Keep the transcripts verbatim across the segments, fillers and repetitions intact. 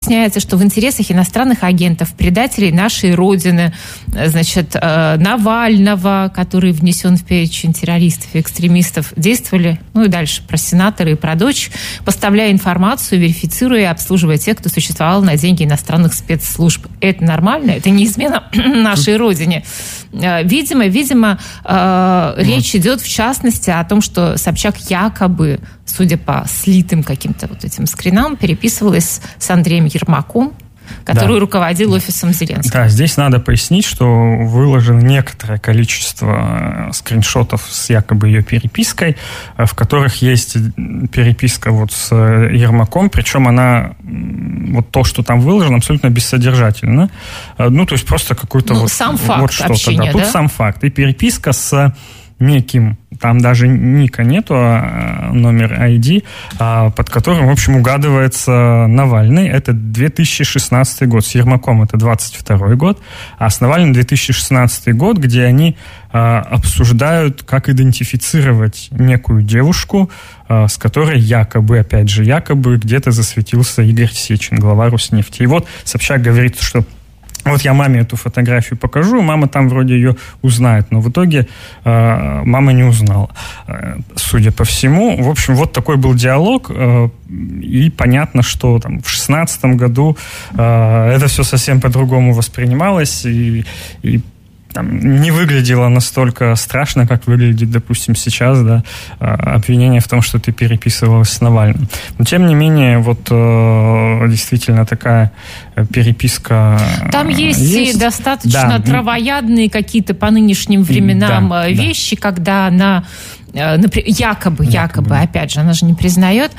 выясняется, что в интересах иностранных агентов, предателей нашей Родины, значит, Навального, который внесен в перечень террористов и экстремистов, действовали, ну и дальше про сенатора и про дочь, поставляя информацию, верифицируя и обслуживая тех, кто существовал на деньги иностранных спецслужб. Это нормально? Это не измена нашей Родине. Видимо, видимо, э, речь идет в частности о том, что Собчак якобы, судя по слитым каким-то вот этим скринам, переписывалась с Андреем Ермаком, который да. руководил офисом Зеленского. Да, здесь надо пояснить, что выложено некоторое количество скриншотов с якобы ее перепиской, в которых есть переписка вот с Ермаком, причем она, вот то, что там выложено, абсолютно бессодержательно. Ну, то есть просто какой-то ну, вот, сам факт вот что-то. общения, да. Тут да? сам факт. И переписка с неким, там даже ника нету, а номер ай ди, под которым, в общем, угадывается Навальный. Это две тысячи шестнадцатый год. С Ермаком это двадцать второй год. А с Навальным две тысячи шестнадцатый год, где они обсуждают, как идентифицировать некую девушку, с которой якобы, опять же, якобы где-то засветился Игорь Сечин, глава Роснефти. И вот Собчак говорит, что вот я маме эту фотографию покажу, мама там вроде ее узнает, но в итоге э, мама не узнала, э, судя по всему. В общем, вот такой был диалог, э, и понятно, что там в шестнадцатом году э, это все совсем по-другому воспринималось, и, и там, не выглядело настолько страшно, как выглядит, допустим, сейчас, да, обвинение в том, что ты переписывалась с Навальным. Но, тем не менее, вот действительно такая переписка там есть, есть. И достаточно да. травоядные какие-то по нынешним временам да, вещи, да. когда она якобы, якобы, якобы, опять же, она же не признает,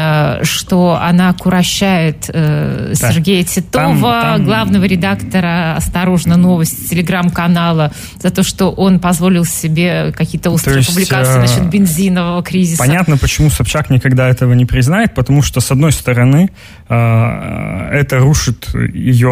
что она курощает да. Сергея Титова, там, там... главного редактора «Осторожно, новости» телеграм-канала, за то, что он позволил себе какие-то острые есть, публикации э... насчет бензинового кризиса. Понятно, почему Собчак никогда этого не признает, потому что, с одной стороны, это рушит ее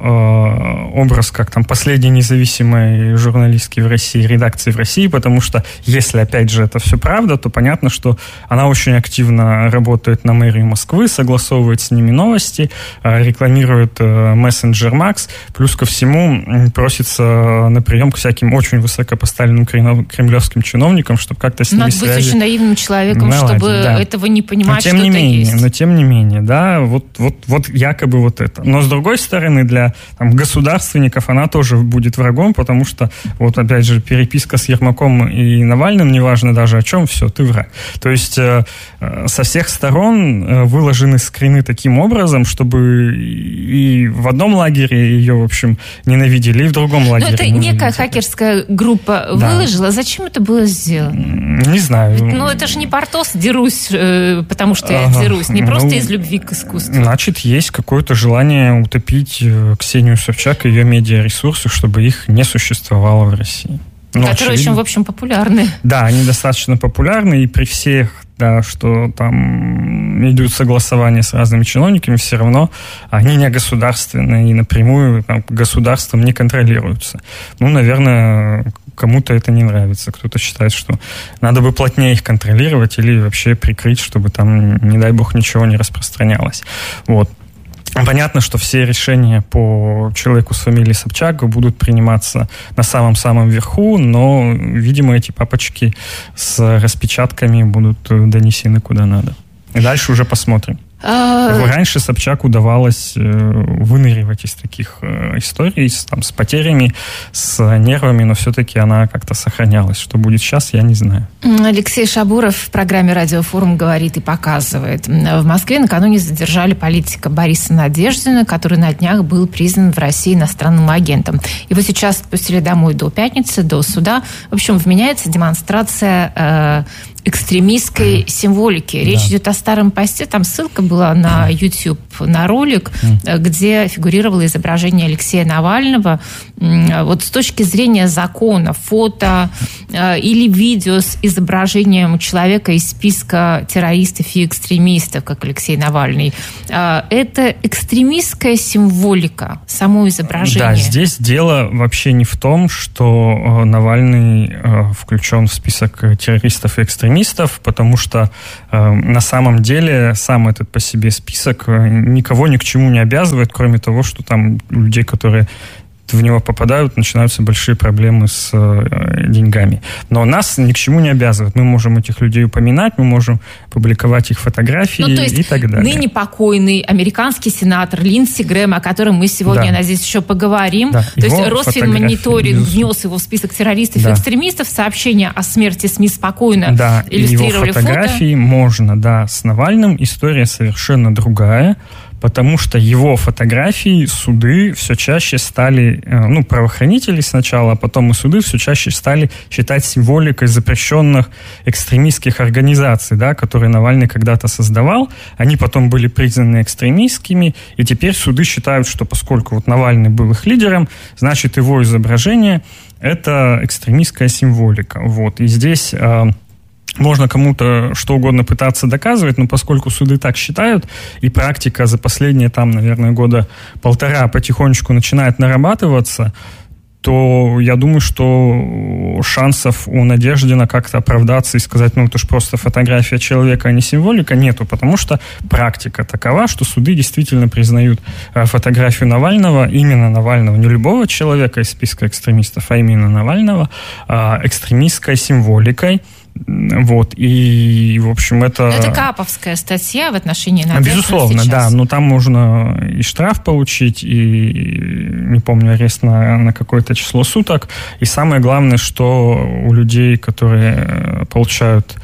образ как там последней независимой журналистки в России, редакции в России, потому что, если, опять же, это все правда, то понятно, что она очень активно работает на мэрию Москвы, согласовывает с ними новости, рекламирует мессенджер Макс, плюс ко всему просится на прием к всяким очень высокопоставленным кремлевским чиновникам, чтобы как-то с ними Надо связи... быть очень наивным человеком, наладить, чтобы да. этого не понимать, но тем что не это менее, есть. Но тем не менее, да, вот, вот, вот якобы вот это. Но с другой стороны, для там, государственников она тоже будет врагом, потому что, вот опять же, переписка с Ермаком и Навальным, неважно даже о чем, все, ты враг. То есть э, со всех сторон э, выложены скрины таким образом, чтобы и в одном лагере ее, в общем, ненавидели, и в другом лагере. Но это некая хакерская группа да. выложила. Зачем это было сделано? Не знаю. Ну, это же не Портос «дерусь, э, потому что я дерусь», не просто ну, из любви к искусству. Значит, есть какое-то желание утопить Ксению Собчак и ее медиаресурсы, чтобы их не существовало в России. Ну, которые очень, в общем, популярны. Да, они достаточно популярны, и при всех, да, что там идут согласования с разными чиновниками, все равно они не государственные, и напрямую там, государством не контролируются. Ну, наверное, кому-то это не нравится. Кто-то считает, что надо бы плотнее их контролировать или вообще прикрыть, чтобы там, не дай бог, ничего не распространялось. Вот. Понятно, что все решения по человеку с фамилией Собчак будут приниматься на самом-самом верху, но, видимо, эти папочки с распечатками будут донесены куда надо. И дальше уже посмотрим. Раньше Собчак удавалось выныривать из таких историй там, с потерями, с нервами, но все-таки она как-то сохранялась. Что будет сейчас, я не знаю. Алексей Шабуров в программе «Радиофорум» говорит и показывает. В Москве накануне задержали политика Бориса Надеждина, который на днях был признан в России иностранным агентом. Его сейчас отпустили домой до пятницы, до суда. В общем, вменяется демонстрация э, экстремистской mm. символики. Речь да. идет о старом посте, там ссылка была на YouTube, на ролик, mm. где фигурировало изображение Алексея Навального. Вот с точки зрения закона, фото э, или видео с изображением человека из списка террористов и экстремистов, как Алексей Навальный, э, это экстремистская символика, само изображение. Да, здесь дело вообще не в том, что Навальный э, включен в список террористов и экстремистов, потому что э, на самом деле сам этот по себе список никого ни к чему не обязывает, кроме того, что там у людей, которые в него попадают, начинаются большие проблемы с э, деньгами. Но нас ни к чему не обязывает. Мы можем этих людей упоминать, мы можем публиковать их фотографии, ну, то есть и так далее. Ныне покойный американский сенатор Линдси Грэм, о котором мы сегодня, да. надеюсь, еще поговорим. Да. То есть Росфинмониторинг внес его в список террористов да. и экстремистов. Сообщения о смерти СМИ спокойно да. иллюстрировали его фотографии фото. Можно, да. С Навальным история совершенно другая. Потому что его фотографии суды все чаще стали, ну, правоохранители сначала, а потом и суды все чаще стали считать символикой запрещенных экстремистских организаций, да, которые Навальный когда-то создавал. Они потом были признаны экстремистскими, и теперь суды считают, что поскольку вот Навальный был их лидером, значит, его изображение – это экстремистская символика. Вот. И здесь... Можно кому-то что угодно пытаться доказывать, но поскольку суды так считают, и практика за последние, там, наверное, года полтора потихонечку начинает нарабатываться, то я думаю, что шансов у Надеждина как-то оправдаться и сказать, ну, это же просто фотография человека, а не символика, нету, потому что практика такова, что суды действительно признают фотографию Навального, именно Навального, не любого человека из списка экстремистов, а именно Навального, экстремистской символикой. Вот, и, в общем, это... Это каповская статья в отношении Надеждина. Безусловно, сейчас. Да, но там можно и штраф получить, и, не помню, арест на, на какое-то число суток. И самое главное, что у людей, которые получают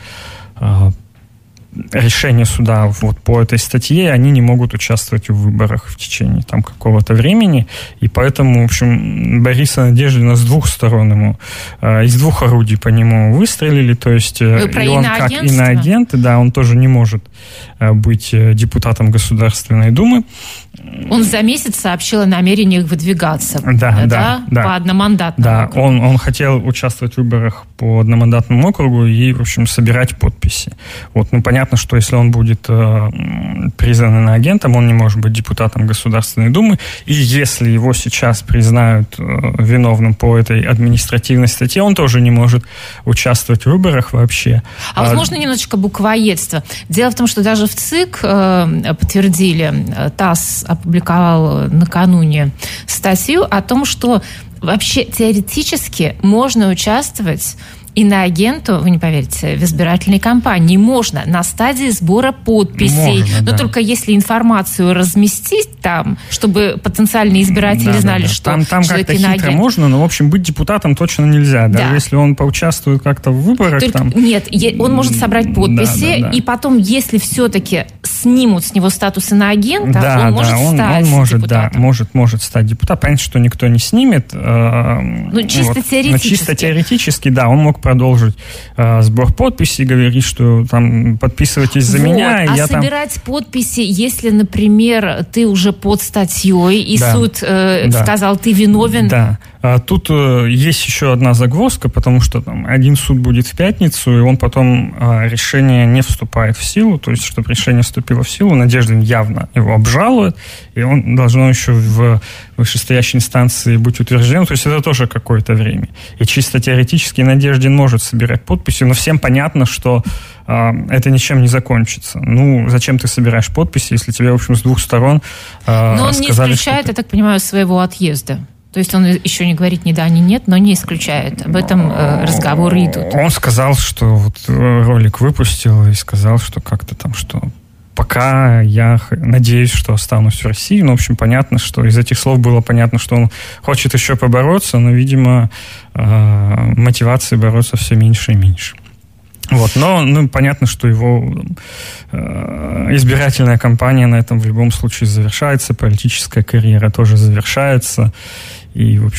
решение суда вот по этой статье, они не могут участвовать в выборах в течение там какого-то времени, и поэтому, в общем, Бориса Надеждина с двух сторон ему, э, из двух орудий по нему выстрелили, то есть э, и он как иноагент, да, он тоже не может э, быть депутатом Государственной Думы. Он за месяц сообщил о намерениях выдвигаться, да, да, да, по одномандатному да, округу. Он, он хотел участвовать в выборах по одномандатному округу и, в общем, собирать подписи. Вот, ну, понятно, что если он будет э, признан иноагентом, он не может быть депутатом Государственной Думы, и если его сейчас признают э, виновным по этой административной статье, он тоже не может участвовать в выборах вообще. А, а вот можно немножечко буквоедства? Дело в том, что даже в ЦИК э, подтвердили, ТАСС опубликовал накануне статью о том, что вообще теоретически можно участвовать иноагенту, вы не поверите, в избирательной кампании можно на стадии сбора подписей. Можно, но да. только если информацию разместить там, чтобы потенциальные избиратели да, знали, да, да. что там, там человек как-то иноагент. Хитро можно, но, в общем, быть депутатом точно нельзя. Да. Даже если он поучаствует как-то в выборах. Только, там... Нет, он может собрать подписи, да, да, да. и потом, если все-таки снимут с него статус иноагента, да, он может да, он, стать он может, депутатом. Да, может, может стать депутатом. Понятно, что никто не снимет. Э, ну, чисто вот, теоретически. Но чисто теоретически, да, он мог продолжить э, сбор подписей, говорить, что там подписывайтесь за вот, меня. А я собирать там... подписи, если, например, ты уже под статьей, и да, суд э, да. сказал, ты виновен. Да. А тут э, есть еще одна загвоздка, потому что там один суд будет в пятницу, и он потом э, решение не вступает в силу, то есть, чтобы решение вступило в силу, Надеждин явно его обжалует, и он должно еще в вышестоящей инстанции быть утверждено, то есть это тоже какое-то время. И чисто теоретически Надеждин может собирать подписи, но всем понятно, что э, это ничем не закончится. Ну, зачем ты собираешь подписи, если тебе, в общем, с двух сторон э, но он сказали, не исключает, что... я так понимаю, своего отъезда. То есть он еще не говорит ни да, ни нет, но не исключает. Об этом э, разговоры идут. Он сказал, что вот ролик выпустил и сказал, что как-то там, что пока я надеюсь, что останусь в России. Ну, в общем, понятно, что из этих слов было понятно, что он хочет еще побороться, но, видимо, э, мотивации бороться все меньше и меньше. Вот, но ну, понятно, что его э, избирательная кампания на этом в любом случае завершается, политическая карьера тоже завершается, и, в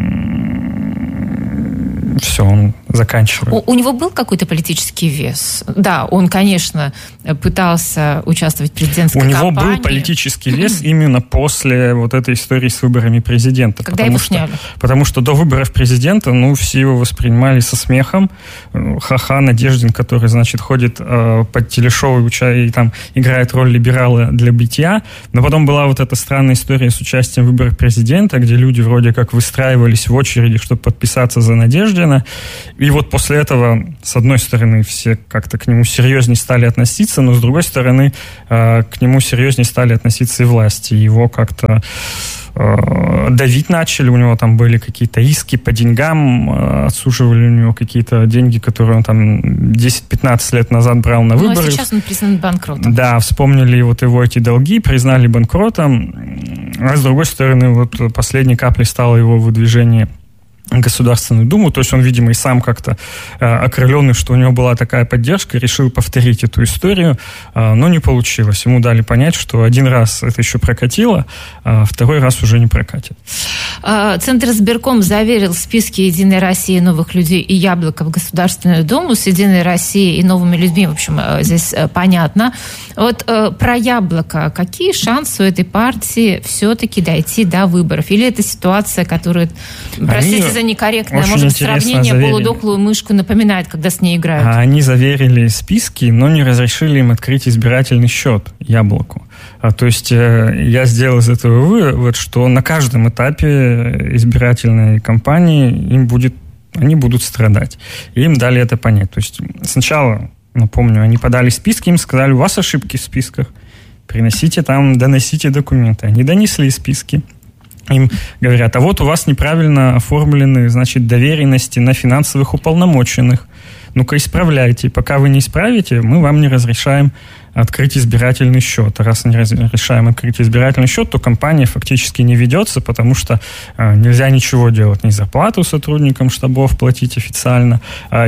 общем, все, он заканчивает. У, у него был какой-то политический вес? Да, он, конечно, пытался участвовать в президентской кампании. У него был политический вес именно после вот этой истории с выборами президента. Когда его что, сняли? Потому что до выборов президента, ну, все его воспринимали со смехом. Ха-ха, Надеждин, который, значит, ходит э, под телешоу и там играет роль либерала для битья. Но потом была вот эта странная история с участием в выборах президента, где люди вроде как выстраивались в очереди, чтобы подписаться за Надеждина. Надеждина. И вот после этого, с одной стороны, все как-то к нему серьезнее стали относиться, но с другой стороны, к нему серьезнее стали относиться и власти. Его как-то давить начали, у него там были какие-то иски по деньгам, отсуживали у него какие-то деньги, которые он там десять-пятнадцать лет назад брал на выборы. Ну, а сейчас он признан банкротом. Да, вспомнили вот его эти долги, признали банкротом, а с другой стороны, вот последней каплей стало его выдвижение в Государственную Думу, то есть он, видимо, и сам как-то э, окрыленный, что у него была такая поддержка, решил повторить эту историю, э, но не получилось. Ему дали понять, что один раз это еще прокатило, а второй раз уже не прокатит. Центр избирком заверил списки «Единой России», «Новых людей» и «Яблоко» в Государственную Думу. С «Единой Россией» и «Новыми людьми», в общем, здесь понятно. Вот про «Яблоко». Какие шансы у этой партии все-таки дойти до выборов? Или это ситуация, которая, простите Они... за некорректное, может, сравнение, заверили. Полудохлую мышку напоминает, когда с ней играют. А они заверили списки, но не разрешили им открыть избирательный счет «Яблоку». А, то есть э, я сделал из этого вывод, что на каждом этапе избирательной кампании им будет, они будут страдать. И им дали это понять. То есть сначала, напомню, они подали списки, им сказали, у вас ошибки в списках, приносите там, доносите документы. Они донесли списки. Им говорят, а вот у вас неправильно оформлены, значит, доверенности на финансовых уполномоченных. Ну-ка, исправляйте. Пока вы не исправите, мы вам не разрешаем открыть избирательный счет. А раз не разрешаем открыть избирательный счет, то кампания фактически не ведется, потому что э, нельзя ничего делать. Ни зарплату сотрудникам штабов платить официально, а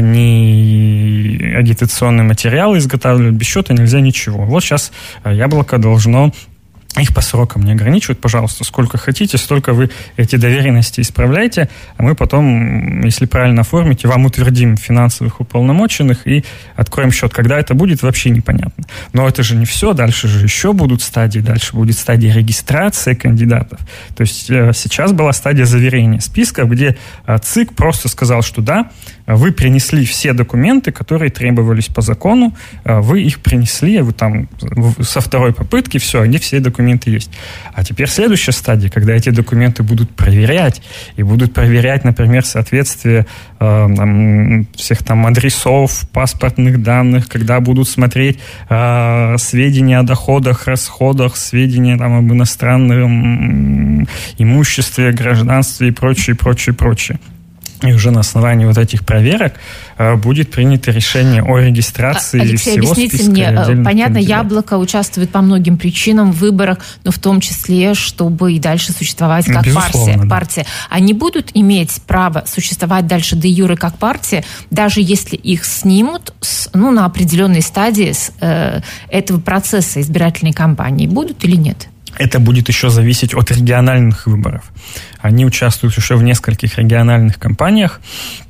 ни агитационные материалы изготавливать. Без счета нельзя ничего. Вот сейчас э, «Яблоко» должно... Их по срокам не ограничивают, пожалуйста, сколько хотите, столько вы эти доверенности исправляйте, а мы потом, если правильно оформите, вам утвердим финансовых уполномоченных и откроем счет. Когда это будет, вообще непонятно. Но это же не все, дальше же еще будут стадии, дальше будет стадия регистрации кандидатов. То есть сейчас была стадия заверения списков, где ЦИК просто сказал, что да, вы принесли все документы, которые требовались по закону, вы их принесли, вы там со второй попытки, все, они все документы есть. А теперь следующая стадия, когда эти документы будут проверять, и будут проверять, например, соответствие э, там, всех там адресов, паспортных данных, когда будут смотреть э, сведения о доходах, расходах, сведения там, об иностранном имуществе, гражданстве и прочее, прочее, прочее. И уже на основании вот этих проверок э, будет принято решение о регистрации Алексей, всего объясните списка. Мне, понятно, кандидатов. «Яблоко» участвует по многим причинам в выборах, но в том числе, чтобы и дальше существовать как партия. Да. партия. Они будут иметь право существовать дальше де юре как партия, даже если их снимут с, ну, на определенной стадии с, э, этого процесса избирательной кампании. Будут или нет? Это будет еще зависеть от региональных выборов. Они участвуют еще в нескольких региональных кампаниях,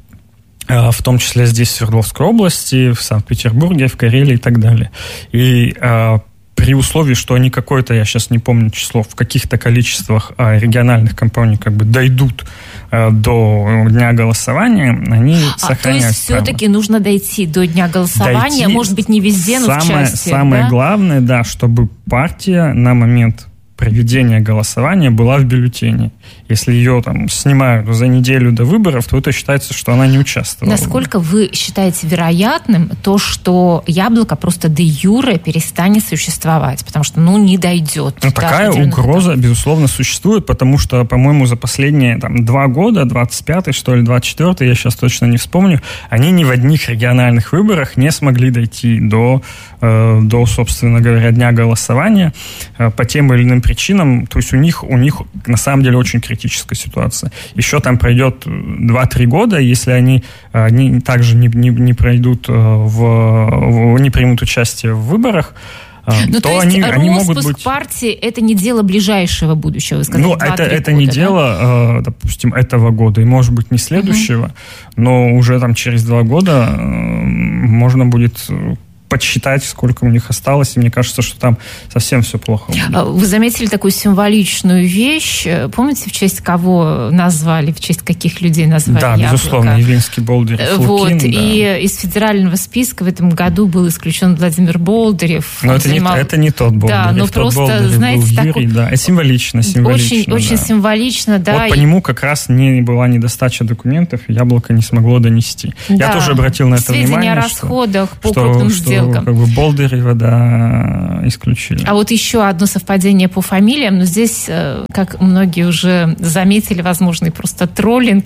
в том числе здесь, в Свердловской области, в Санкт-Петербурге, в Карелии и так далее. И при условии, что они какое-то, я сейчас не помню число, в каких-то количествах региональных кампаний как бы дойдут до дня голосования, они а, сохраняют то есть право. Все-таки нужно дойти до дня голосования, дойти, может быть, не везде, но самое, в части. Самое да? главное, да, чтобы партия на момент проведения голосования была в бюллетене. Если ее там снимают за неделю до выборов, то это считается, что она не участвовала. Насколько вы считаете вероятным то, что «Яблоко» просто де юре перестанет существовать? Потому что, ну, не дойдет. Ну, такая угроза, безусловно, существует, потому что, по-моему, за последние там, два года, двадцать пятый, что ли, двадцать четвёртый, я сейчас точно не вспомню, они ни в одних региональных выборах не смогли дойти до, э, до собственно говоря, дня голосования э, по тем или иным причинам. То есть у них, у них на самом деле очень критическая ситуация. Еще там пройдет два-три года, если они, они также не, не, не пройдут в, в, не примут участие в выборах, ну, то, то есть они, распуск они могут быть... партии – это не дело ближайшего будущего, вы сказали, ну, это, это года, не да? дело, допустим, этого года, и, может быть, не следующего, uh-huh. но уже там через два года можно будет подсчитать, сколько у них осталось, и мне кажется, что там совсем все плохо. Вы заметили такую символичную вещь? Помните, в честь кого назвали, в честь каких людей назвали Да, яблоко? Безусловно, Явлинский, Болдырев, Лукин. Вот, да. И из федерального списка в этом году был исключен Владимир Болдырев. Но это, занимал... не, это не тот Болдырев. Да, но тот просто, Болдырев знаете, был такой... Юрий, да, это символично, символично. Очень, да. очень символично, да. Вот по нему как раз не была недостача документов, и яблоко не смогло донести. Да. Я тоже обратил на это Сведения внимание. о расходах что, по что, крупным что, сделкам. Как бы Болдырева, да, исключили. А вот еще одно совпадение по фамилиям, но здесь, как многие уже заметили, возможно, и просто троллинг,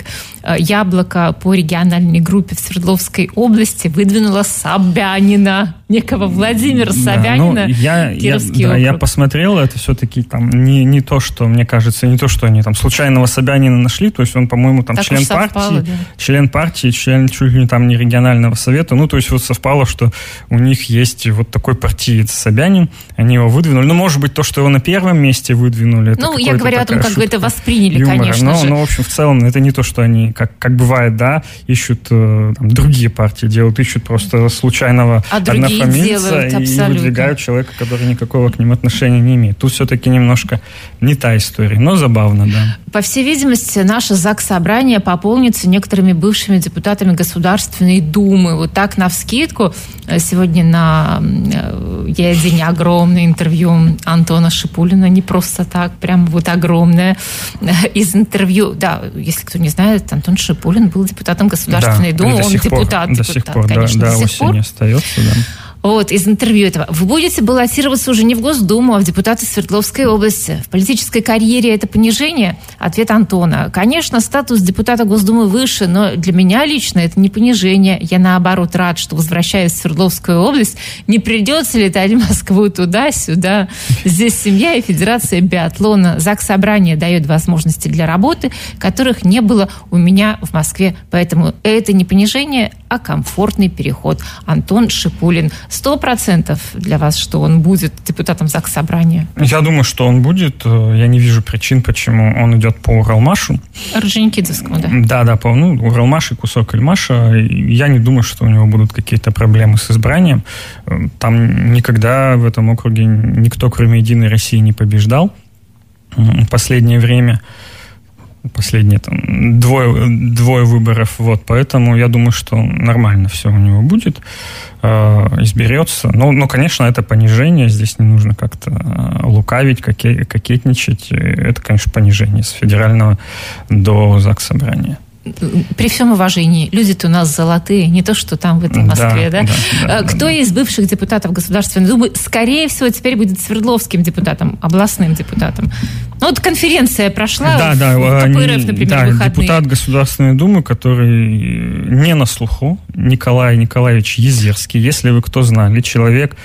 яблоко по региональной группе в Свердловской области выдвинуло Собянина, некого Владимира Собянина, да, ну, я, Кировский я, да, округ. я посмотрел, это все-таки там не, не то, что, мне кажется, не то, что они там случайного Собянина нашли, то есть он, по-моему, там так член совпало, партии, да. член партии, член чуть ли там не регионального совета, ну, то есть вот совпало, что у них есть вот такой партиец Собянин, они его выдвинули, ну, может быть, то, что его на первом месте выдвинули, это ну, я говорю о том, как вы это восприняли, юмора. конечно но, же. Но, в общем, в целом, это не то, что они, как, как бывает, да, ищут, там, другие партии делают, ищут просто случайного а однофамильца и абсолютно. выдвигают человека, который никакого к ним отношения не имеет. Тут все-таки немножко не та история, но забавно, да. По всей видимости, наше ЗАГС-собрание пополнится некоторыми бывшими депутатами Государственной Думы. Вот так навскидку. Сегодня на Е-один огромное интервью Антона Шипулина. Не просто так, прям вот огромное. Из интервью, да, если кто не знает, Антон Шипулин был депутатом Государственной да, Думы. Он депутат, депутат, до сих пор, конечно, да, до да, сих пор. осенью остается, да. Вот, из интервью этого. Вы будете баллотироваться уже не в Госдуму, а в депутаты Свердловской области. В политической карьере это понижение? Ответ Антона. Конечно, статус депутата Госдумы выше, но для меня лично это не понижение. Я, наоборот, рад, что, возвращаясь в Свердловскую область, не придется летать в Москву туда-сюда. Здесь семья и Федерация биатлона. ЗАГС-собрание дает возможности для работы, которых не было у меня в Москве. Поэтому это не понижение, а комфортный переход. Антон Шипулин. Сто процентов для вас, что он будет депутатом ЗАГС-собрания? Я думаю, что он будет. Я не вижу причин, почему он идет по Уралмашу. Орджоникидзевскому, да? Да, да, по ну, Уралмаш и кусок Эльмаша. Я не думаю, что у него будут какие-то проблемы с избранием. Там никогда в этом округе никто, кроме «Единой России», не побеждал. В последнее время Последние там двое, двое выборов, вот, поэтому я думаю, что нормально все у него будет, э, изберется. Но, но, конечно, это понижение, здесь не нужно как-то лукавить, коке, кокетничать. Это, конечно, понижение с федерального до ЗАГС-собрания. При всем уважении, люди-то у нас золотые, не то, что там в этой Москве, да? да? да, да Кто да, из бывших депутатов Государственной Думы, скорее всего, теперь будет Свердловским депутатом, областным депутатом? Ну, вот конференция прошла да, в, да, в КПРФ, не, например, да, выходные. Депутат Государственной Думы, который не на слуху, Николай Николаевич Езерский, если вы кто знали, человек...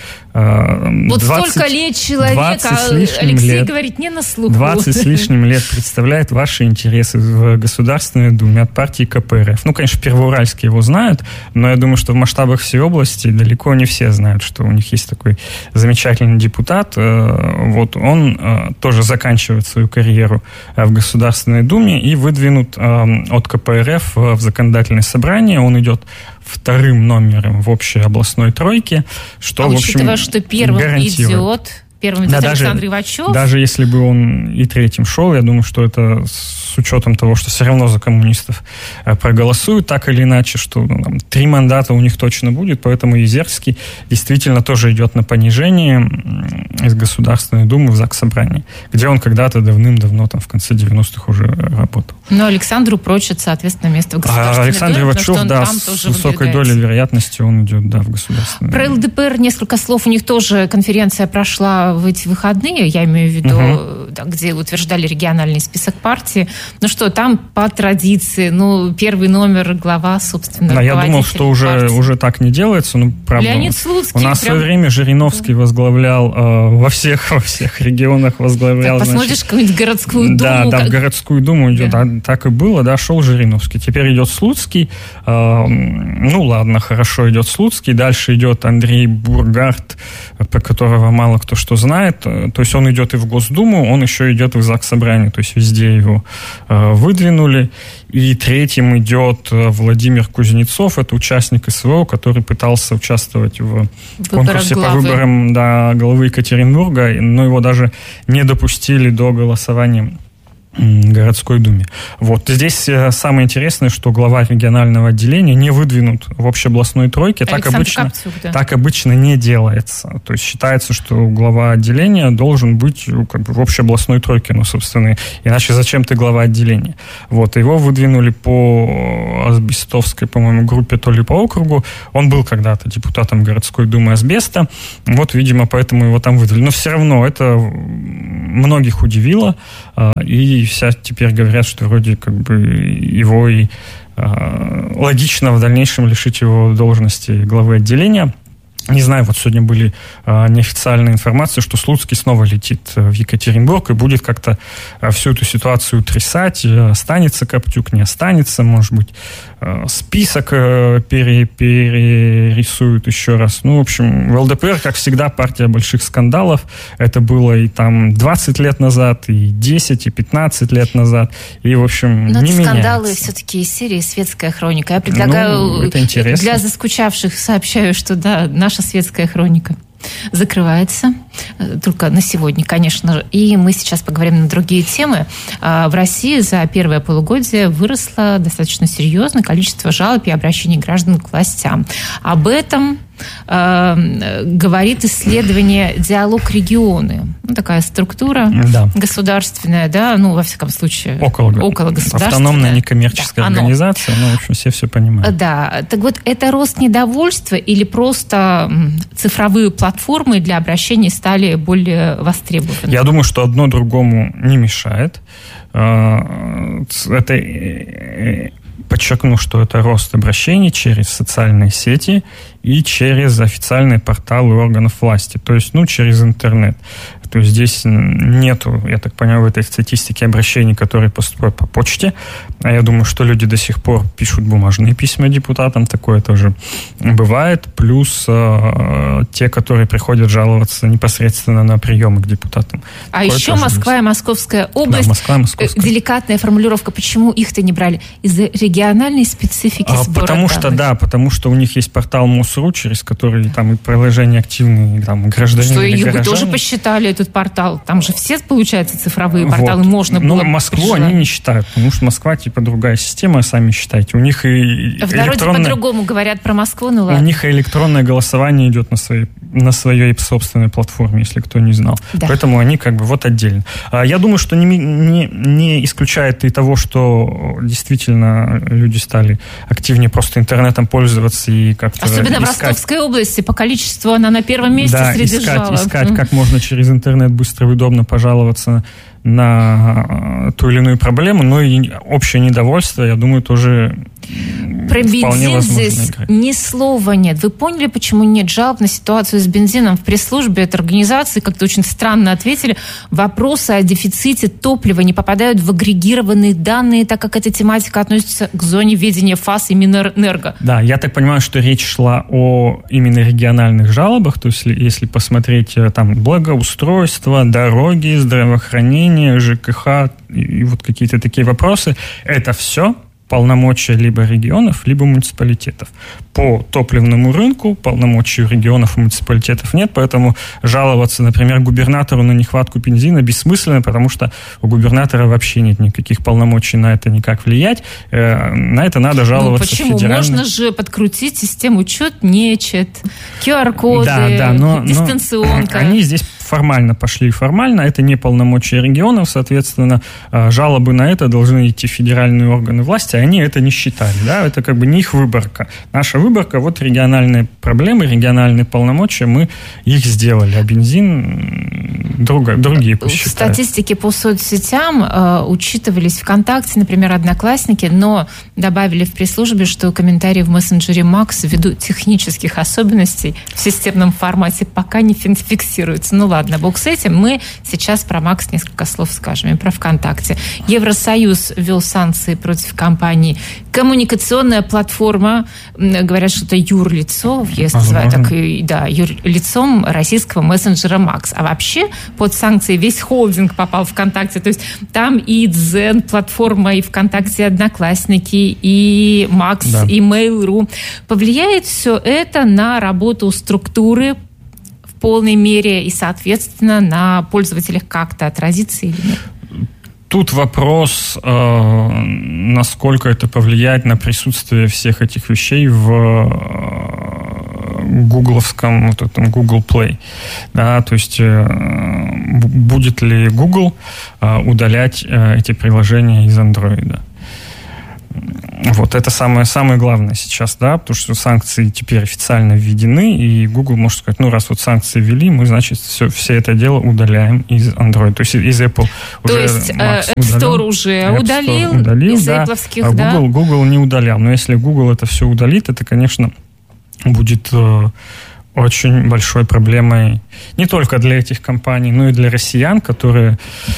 Вот двадцать, столько лет человек, а Алексей лет, говорит, не на слуху. двадцать с лишним лет представляет ваши интересы в Государственной Думе от партии КПРФ. Ну, конечно, первоуральские его знают, но я думаю, что в масштабах всей области далеко не все знают, что у них есть такой замечательный депутат. Вот он тоже заканчивает свою карьеру в Государственной Думе и выдвинут от КПРФ в законодательное собрание. Он идет вторым номером в общей областной тройке, что, а в общем, учитывая, что первым идет... Первым идет да, Александр Ивачев. Даже если бы он и третьим шел, я думаю, что это с учетом того, что все равно за коммунистов проголосуют, так или иначе, что ну, там, три мандата у них точно будет, поэтому Езерский действительно тоже идет на понижение из Государственной Думы в ЗАГС-собрание, где он когда-то давным-давно, там, в конце девяностых уже работал. Но Александру прочит, соответственно, место в Государственной а Александр Думе, Ивачев, да, с высокой долей вероятности он идет, да, в Государственную Про ЛДПР несколько слов. У них тоже конференция прошла в эти выходные, я имею в виду, uh-huh. да, где утверждали региональный список партии. Ну что, там по традиции, ну, первый номер глава, собственно, да, я думал, что уже, уже так не делается. Ну, правда, Леонид Слуцкий. У нас прям... в свое время Жириновский возглавлял э, во, всех, во всех регионах возглавлял. Так, посмотришь значит, какую-нибудь городскую думу. Да, да, как... в городскую думу идет, да. Да, так и было, да, шел Жириновский. Теперь идет Слуцкий. Э, ну, ладно, хорошо, идет Слуцкий. Дальше идет Андрей Бургард, про которого мало кто что знает, то есть он идет и в Госдуму, он еще идет в Заксобрание, то есть везде его выдвинули. И третьим идет Владимир Кузнецов, это участник СВО, который пытался участвовать в конкурсе по выборам, да, главы Екатеринбурга, но его даже не допустили до голосования в городской думе. Вот. Здесь самое интересное, что глава регионального отделения не выдвинут в общеобластной тройке. Так обычно, Каптюк, да. так обычно не делается. То есть считается, что глава отделения должен быть как бы в общеобластной тройке, ну, собственно, иначе зачем ты глава отделения? Вот. Его выдвинули по Асбестовской, по-моему, группе, то ли по округу. Он был когда-то депутатом городской думы Асбеста. Вот, видимо, поэтому его там выдвинули. Но все равно это многих удивило. И все теперь говорят, что вроде как бы его и э, логично в дальнейшем лишить его должности главы отделения. Не знаю, вот сегодня были э, неофициальные информации, что Слуцкий снова летит в Екатеринбург и будет как-то э, всю эту ситуацию трясать. Останется Каптюк, не останется, может быть, э, список э, пере, перерисуют еще раз. Ну, в общем, в ЛДПР, как всегда, партия больших скандалов. Это было и там двадцать лет назад, и десять, и пятнадцать лет назад. И, в общем, но не меняется. Скандалы все-таки из серии «Светская хроника». Я предлагаю, ну, это интересно. Для заскучавших сообщаю, что да, наша «Светская хроника» закрывается только на сегодня, конечно же. И мы сейчас поговорим на другие темы. В России за первое полугодие выросло достаточно серьезно количество жалоб и обращений граждан к властям. Об этом э, говорит исследование «Диалог регионы». Ну, такая структура да. государственная, да, ну, во всяком случае, около, около государственная. Автономная некоммерческая да, организация, ну, в общем, все все понимают. Да, так вот, это рост недовольства или просто цифровые платформы для обращений стали более востребованы? Я думаю, что одно другому не мешает. Это... Подчеркну, что это рост обращений через социальные сети и через официальные порталы органов власти, то есть, ну, через интернет. То есть здесь нету, я так понимаю, в этой статистике обращений, которые поступают по почте. А я думаю, что люди до сих пор пишут бумажные письма депутатам, такое тоже бывает. Плюс э, те, которые приходят жаловаться непосредственно на приемы к депутатам. А такое еще Москва есть. И Московская область. Да, Москва и Московская. Деликатная формулировка, почему их-то не брали? Из-за региональной специфики а, сбора Потому данных. что, да, потому что у них есть портал МОСРУ, через который там и приложения активные, там, граждане. Что их горожане. Тоже посчитали этот портал. Там же все, получается, цифровые порталы вот. Можно было... Но Москву прижать. Они не считают, потому что Москва, типа, другая система, сами считайте. У них и в народе электронное... по-другому говорят про Москву, ну ладно. У них и электронное голосование идет на своей, на своей собственной платформе, если кто не знал. Да. Поэтому они как бы вот отдельно. Я думаю, что не, не, не исключает и того, что действительно люди стали активнее просто интернетом пользоваться и как-то особенно искать... в Ростовской области по количеству она на первом месте да, среди искать, жалоб. искать, как можно через интернет быстро и удобно пожаловаться на ту или иную проблему, но и общее недовольство, я думаю, тоже про бензин здесь играть. Ни слова нет. Вы поняли, почему нет жалоб на ситуацию с бензином? В пресс-службе этой организации как-то очень странно ответили. Вопросы о дефиците топлива не попадают в агрегированные данные, так как эта тематика относится к зоне ведения ФАС и Минэнерго. Да, я так понимаю, что речь шла о именно региональных жалобах, то есть если посмотреть там благоустройство, дороги, здравоохранение, ЖКХ и вот какие-то такие вопросы, это все полномочия либо регионов, либо муниципалитетов. По топливному рынку полномочий регионов и муниципалитетов нет, поэтому жаловаться, например, губернатору на нехватку бензина бессмысленно, потому что у губернатора вообще нет никаких полномочий на это никак влиять. На это надо жаловаться ну, почему? федерально. Можно же подкрутить систему чет, нечет, ку ар-коды, да, да, но, дистанционка. Но они здесь формально пошли формально, это не полномочия регионов, соответственно, жалобы на это должны идти в федеральные органы власти, а они это не считали, да, это как бы не их выборка. Наша выборка, вот региональные проблемы, региональные полномочия, мы их сделали, а бензин друга, другие посчитают. В статистике по соцсетям э, учитывались ВКонтакте, например, Одноклассники, но добавили в пресс-службе, что комментарии в мессенджере Макс ввиду технических особенностей в системном формате пока не фиксируются. Ну ладно. ладно, бог с этим. Мы сейчас про Макс несколько слов скажем, и про ВКонтакте. Евросоюз ввел санкции против компании «Коммуникационная платформа». Говорят, что это юрлицо, если называют так, да, юрлицом российского мессенджера Макс. А вообще под санкции весь холдинг попал в ВКонтакте. То есть там и Дзен платформа, и ВКонтакте, и Одноклассники, и Макс, да. и Mail.ru. Повлияет все это на работу структуры в полной мере и, соответственно, на пользователях как-то отразится или нет? Тут вопрос, э, насколько это повлияет на присутствие всех этих вещей в э, гугловском, вот этом Google Play. Да, то есть э, будет ли Google э, удалять э, эти приложения из Android? Вот это самое, самое главное сейчас, да, потому что санкции теперь официально введены, и Google может сказать, ну, раз вот санкции ввели, мы, значит, все, все это дело удаляем из Android, то есть из Apple. То уже есть App Store уже App удалил, Store удалил, из да, Apple'овских, а да? Google, Google не удалял. Но если Google это все удалит, это, конечно, будет э, очень большой проблемой не только для этих компаний, но и для россиян, которые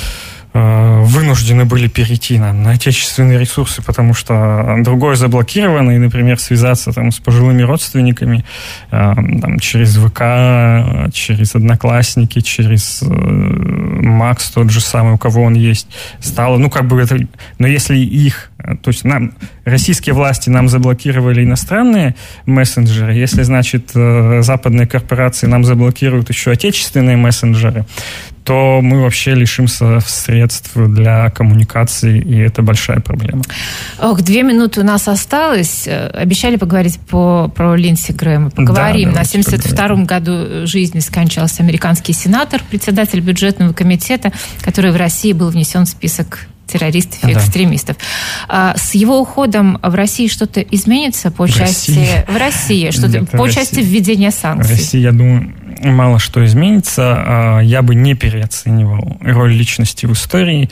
вынуждены были перейти на, на отечественные ресурсы, потому что другое заблокировано, и, например, связаться там с пожилыми родственниками э, там, через ВК, через Одноклассники, через э, Макс, тот же самый, у кого он есть, стало, ну, как бы это... Но если их... То есть нам, российские власти нам заблокировали иностранные мессенджеры, если, значит, э, западные корпорации нам заблокируют еще отечественные мессенджеры, то мы вообще лишимся средств для коммуникации, и это большая проблема. Ох, две минуты у нас осталось. Обещали поговорить по, про Линдси Грэма. Поговорим. Да, на семьдесят втором году жизни скончался американский сенатор, председатель бюджетного комитета, который в России был внесен в список террористов и да. экстремистов. А с его уходом в России что-то изменится по в части... России? В России. Что-то Нет, по части России. Введения санкций? В России, я думаю, мало что изменится. Я бы не переоценивал роль личности в истории.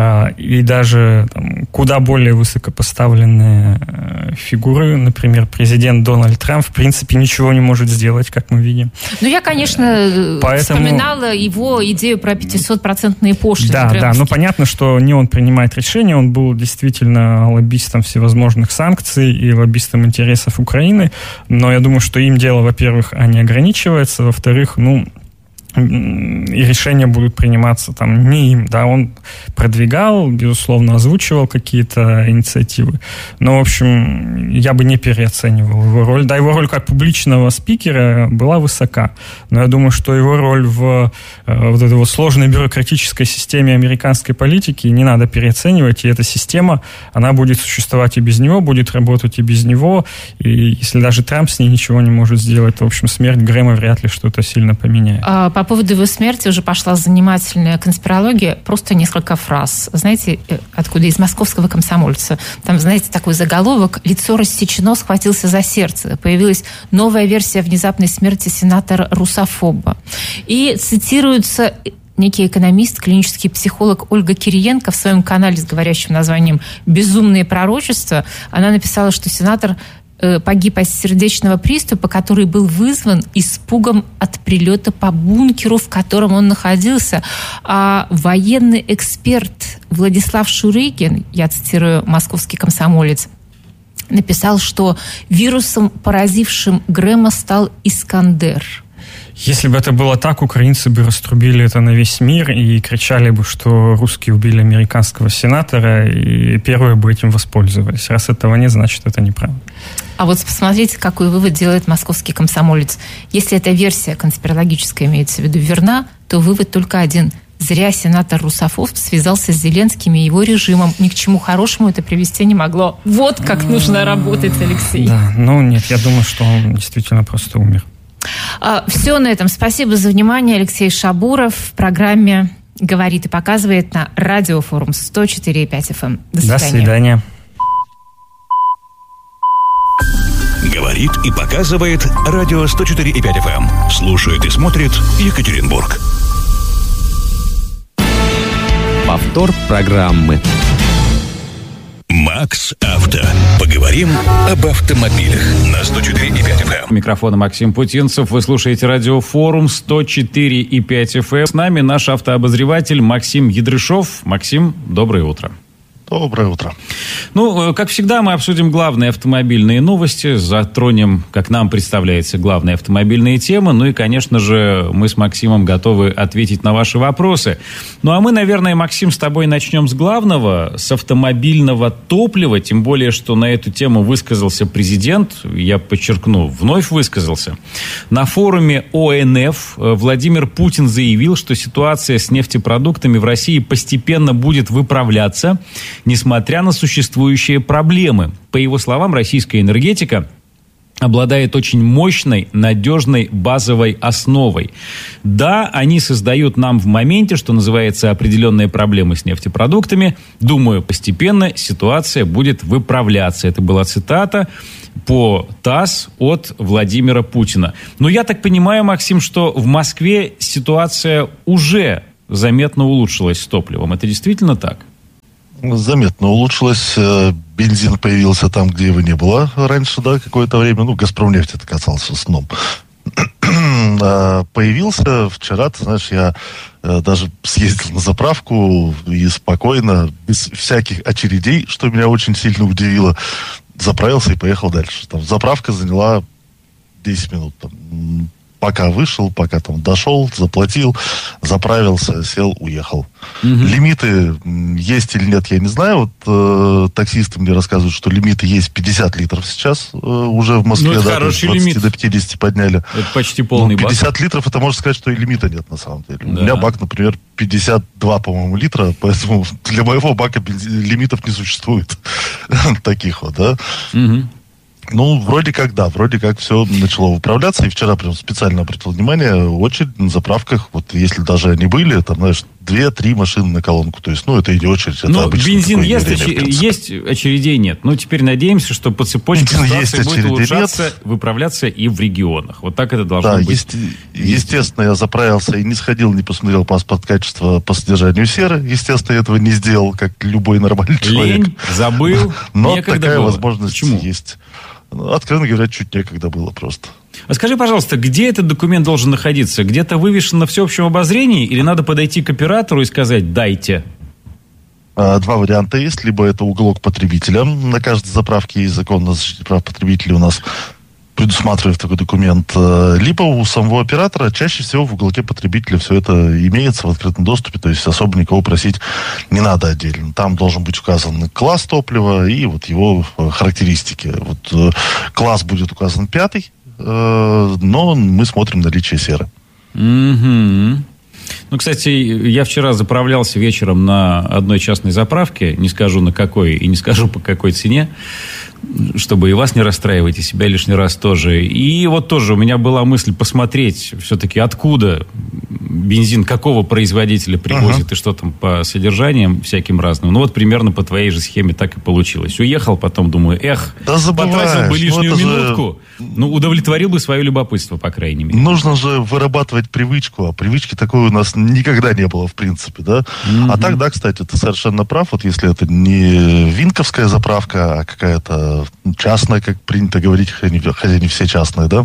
И даже там, куда более высокопоставленные фигуры, например, президент Дональд Трамп, в принципе, ничего не может сделать, как мы видим. Ну, я, конечно, Поэтому... вспоминала его идею про пятисотпроцентные пошлины. Да, да, но понятно, что не он принимает решения, он был действительно лоббистом всевозможных санкций и лоббистом интересов Украины, но я думаю, что им дело, во-первых, не ограничивается, во-вторых, ну, и решения будут приниматься там не им, да, он продвигал, безусловно, озвучивал какие-то инициативы, но, в общем, я бы не переоценивал его роль, да, его роль как публичного спикера была высока, но я думаю, что его роль в э, вот этой вот сложной бюрократической системе американской политики не надо переоценивать, и эта система, она будет существовать и без него, будет работать и без него, и если даже Трамп с ней ничего не может сделать, то, в общем, смерть Грэма вряд ли что-то сильно поменяет. А по поводу его смерти уже пошла занимательная конспирология. Просто несколько фраз. Знаете, откуда? Из московского комсомольца. Там, знаете, такой заголовок: «Лицо рассечено, схватился за сердце». Появилась новая версия внезапной смерти сенатора-русофоба. И цитируется некий экономист, клинический психолог Ольга Кириенко в своем канале с говорящим названием «Безумные пророчества». Она написала, что сенатор погиб от сердечного приступа, который был вызван испугом от прилета по бункеру, в котором он находился. А военный эксперт Владислав Шурыгин, я цитирую «Московский комсомолец», написал, что вирусом, поразившим Грэма, стал Искандер. Если бы это было так, украинцы бы раструбили это на весь мир и кричали бы, что русские убили американского сенатора, и первые бы этим воспользовались. Раз этого нет, значит, это неправда. А вот посмотрите, какой вывод делает московский комсомолец. Если эта версия конспирологическая имеется в виду верна, то вывод только один. Зря сенатор Русофоб связался с Зеленским и его режимом. Ни к чему хорошему это привести не могло. Вот как нужно работать, Алексей. Да, ну нет, я думаю, что он действительно просто умер. Все на этом. Спасибо за внимание. Алексей Шабуров в программе «Говорит и показывает» на Радиофорум сто четыре и пять эф эм. До свидания. До свидания. Говорит и показывает Радио сто четыре и пять эф эм. Слушает и смотрит Екатеринбург. Повтор программы. Макс Авто. Поговорим об автомобилях на сто четыре и пять эф эм. Микрофон Максим Путинцев. Вы слушаете радиофорум сто четыре и пять эф эм. С нами наш автообозреватель Максим Ядрышов. Максим, доброе утро. Доброе утро. Ну, как всегда, мы обсудим главные автомобильные новости, затронем, как нам представляется, главные автомобильные темы. Ну и, конечно же, мы с Максимом готовы ответить на ваши вопросы. Ну, а мы, наверное, Максим, с тобой начнем с главного, с автомобильного топлива. Тем более, что на эту тему высказался президент, я подчеркну, вновь высказался. На форуме о эн эф Владимир Путин заявил, что ситуация с нефтепродуктами в России постепенно будет выправляться, несмотря на существующие проблемы. По его словам, российская энергетика обладает очень мощной, надежной базовой основой. Да, они создают нам в моменте, что называется, определенные проблемы с нефтепродуктами. Думаю, постепенно ситуация будет выправляться. Это была цитата по ТАСС от Владимира Путина. Но я так понимаю, Максим, что в Москве ситуация уже заметно улучшилась с топливом. Это действительно так? Заметно улучшилось. Бензин появился там, где его не было раньше, да, какое-то время. Ну, «Газпромнефть» это касался сном. Появился вчера, ты знаешь, я даже съездил на заправку и спокойно, без всяких очередей, что меня очень сильно удивило, заправился и поехал дальше. Там заправка заняла десять минут. Там, пока вышел, пока там дошел, заплатил, заправился, сел, уехал. Угу. Лимиты есть или нет, я не знаю. Вот э, таксисты мне рассказывают, что лимиты есть пятьдесят литров сейчас э, уже в Москве. Ну, да, с двадцати до пятидесяти подняли. Это почти полный бак. пятьдесят литров, это можно сказать, что и лимита нет на самом деле. Да. У меня бак, например, пятьдесят два, по-моему, литра, поэтому для моего бака лимитов не существует. Таких вот, да. Угу. Ну, вроде как, да, вроде как все начало выправляться. И вчера прям специально обратил внимание, очередь на заправках, вот если даже они были, там, знаешь, две-три машины на колонку. То есть, ну, это и не очередь, это ну, бензин есть, явление, оч... есть, очередей нет. Ну, теперь надеемся, что по цепочке ситуация будет улучшаться, нет. выправляться и в регионах. Вот так это должно да, быть. Есть, естественно, я заправился и не сходил, не посмотрел паспорт качества по содержанию серы. Естественно, я этого не сделал, как любой нормальный человек. Лень, забыл, но некогда такая было. возможность Почему? Есть. Откровенно говоря, чуть некогда было просто. А скажи, пожалуйста, где этот документ должен находиться? Где-то вывешен на всеобщем обозрении? Или надо подойти к оператору и сказать «дайте»? Два варианта есть. Либо это уголок потребителя. На каждой заправке есть закон о защите прав потребителей у нас предусматривает такой документ. Либо у самого оператора, чаще всего в уголке потребителя все это имеется в открытом доступе, то есть особо никого просить не надо отдельно. Там должен быть указан класс топлива и вот его характеристики. Вот класс будет указан пятый, но мы смотрим наличие серы. Mm-hmm. Ну, кстати, я вчера заправлялся вечером на одной частной заправке, не скажу на какой и не скажу по какой цене, чтобы и вас не расстраивать, и себя лишний раз тоже. И вот тоже у меня была мысль посмотреть все-таки, откуда бензин, какого производителя привозит, uh-huh. и что там по содержаниям всяким разным. Ну, вот примерно по твоей же схеме так и получилось. Уехал, потом думаю, эх, да потратил бы лишнюю ну, минутку, же... ну, удовлетворил бы свое любопытство, по крайней мере. Нужно же вырабатывать привычку, а привычки такой у нас никогда не было, в принципе, да? Uh-huh. А так, да, кстати, ты совершенно прав, вот если это не винковская заправка, а какая-то частная, как принято говорить, хотя не все частные, да,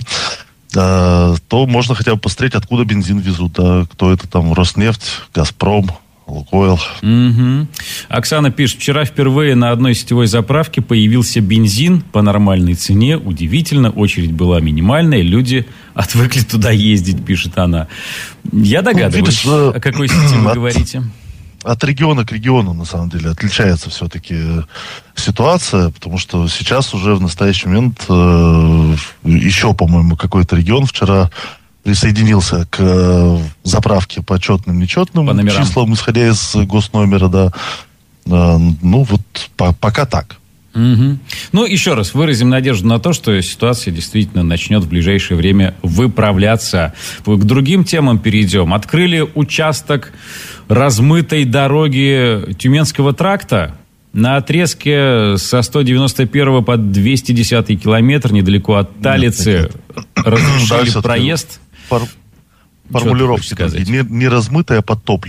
то можно хотя бы посмотреть, откуда бензин везут, да, кто это там, Роснефть, Газпром, Лукойл. Угу. Оксана пишет, вчера впервые на одной сетевой заправке появился бензин по нормальной цене, удивительно, очередь была минимальная, люди отвыкли туда ездить, пишет она. Я догадываюсь, ну, видишь, о какой сети вы от... говорите. От региона к региону, на самом деле, отличается все-таки ситуация, потому что сейчас уже в настоящий момент э, еще, по-моему, какой-то регион вчера присоединился к э, заправке по четным, нечетным по числам, исходя из госномера, да. Э, ну, вот по- пока так. Угу. Ну, еще раз выразим надежду на то, что ситуация действительно начнет в ближайшее время выправляться. К другим темам перейдем. Открыли участок размытой дороги Тюменского тракта на отрезке со сто девяносто первого по двести десятый километр, недалеко от Талицы, разрешили проезд. Фор- формулировка не, не размытая, а подтопленный.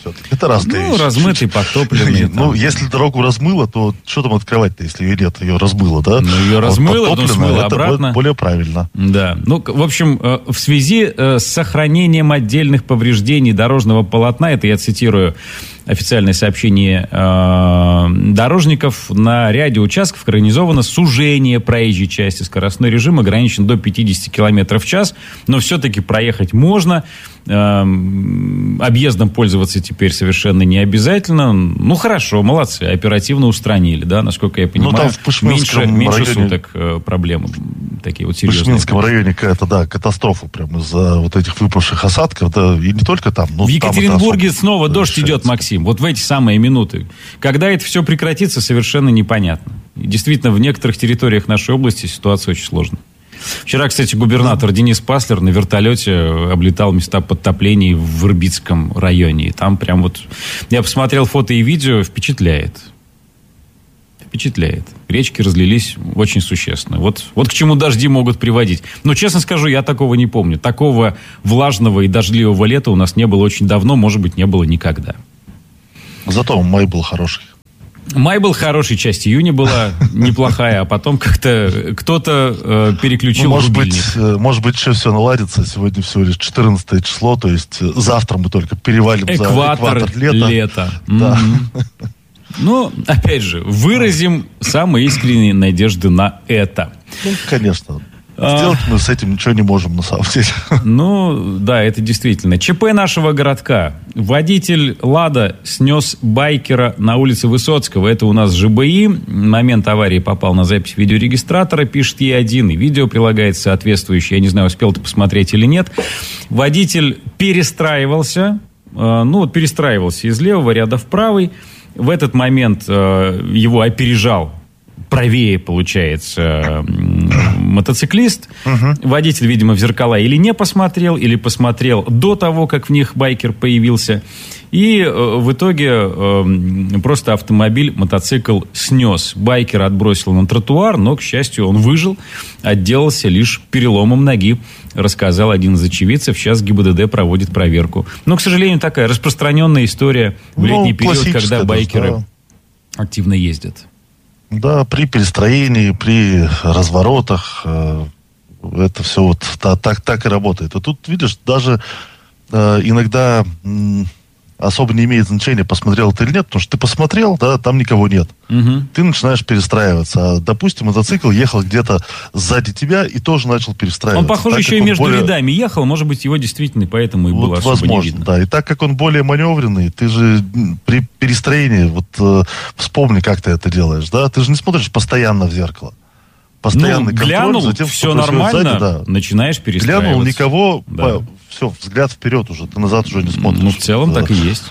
Все-таки это разные Ну, вещи. размытый, подтопленный. Ну, если дорогу размыло, то что там открывать-то, если ее нет? Ее размыло, да? Ну, ее размыло, потом смыло это обратно. более правильно. Да. Ну, в общем, в связи с сохранением отдельных повреждений дорожного полотна, это я цитирую официальное сообщение э, дорожников, на ряде участков организовано сужение проезжей части. Скоростной режим ограничен до пятьдесят километров в час, но все-таки проехать можно. Э, объездом пользоваться теперь совершенно не обязательно. Ну, хорошо, молодцы, оперативно устранили, да, насколько я понимаю. Ну, там в Пышминском меньше, меньше районе, суток э, проблемы такие вот в серьезные. Пышминском районе какая-то, да, катастрофа прямо из-за вот этих выпавших осадков, да, и не только там. Но в Екатеринбурге снова дождь решается. идет, Максим. Вот в эти самые минуты. Когда это все прекратится, совершенно непонятно. И действительно, в некоторых территориях нашей области ситуация очень сложная. Вчера, кстати, губернатор Денис Паслер на вертолете облетал места подтоплений в Ирбитском районе. И там прям вот... Я посмотрел фото и видео, впечатляет. Впечатляет. Речки разлились очень существенно. Вот, вот к чему дожди могут приводить. Но, честно скажу, я такого не помню. Такого влажного и дождливого лета у нас не было очень давно, может быть, не было никогда. Зато май был хороший. Май был хороший, часть июня была неплохая, а потом как-то кто-то э, переключил ну, может рубильник. быть, э, может быть, еще все наладится. Сегодня всего лишь четырнадцатое число, то есть э, завтра мы только перевалим Экватор, за экватор лета. лета. Да. Mm-hmm. Ну, опять же, выразим самые искренние надежды на это. Ну, конечно. Сделать мы с этим ничего не можем, на самом деле. Ну, да, это действительно. ЧП нашего городка. Водитель «Лада» снес байкера на улице Высоцкого. Это у нас ЖБИ. Момент аварии попал на запись видеорегистратора, пишет Е один. И видео прилагается соответствующее. Я не знаю, успел ты посмотреть или нет. Водитель перестраивался. Ну, вот перестраивался из левого ряда в правый. В этот момент его опережал правее, получается, мотоциклист. Угу. Водитель, видимо, в зеркала или не посмотрел, или посмотрел до того, как в них байкер появился. И э, в итоге э, просто автомобиль, мотоцикл снес. Байкер отбросил на тротуар, но, к счастью, он выжил, отделался лишь переломом ноги, рассказал один из очевидцев. Сейчас ГИБДД проводит проверку. Но, к сожалению, такая распространенная история в летний ну, период, когда байкеры даже, да. активно ездят. Да, при перестроении, при разворотах э, это все вот да, так, так и работает. А тут, видишь, даже э, иногда м, особо не имеет значения, посмотрел ты или нет, потому что ты посмотрел, да, там никого нет. Угу. Ты начинаешь перестраиваться. А, допустим, мотоцикл ехал где-то сзади тебя и тоже начал перестраиваться. Он, похоже, так, еще и между более... рядами ехал. Может быть, его действительно поэтому и вот, было особо возможно, не видно. Да. И так как он более маневренный, ты же при перестроении, вот э, вспомни, как ты это делаешь, да? Ты же не смотришь постоянно в зеркало. Постоянный ну, контроль глянул, за тем, все нормально, сзади, да. начинаешь перестраиваться. Глянул, никого, да. по, все, взгляд вперед уже, ты назад уже не смотришь. Ну, в целом да. так и есть.